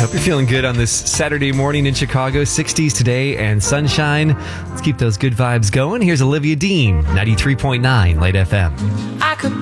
Hope you're feeling good on this Saturday morning in Chicago. 60s today and sunshine. Let's keep those good vibes going. Here's Olivia Dean, 93.9 Late FM. I could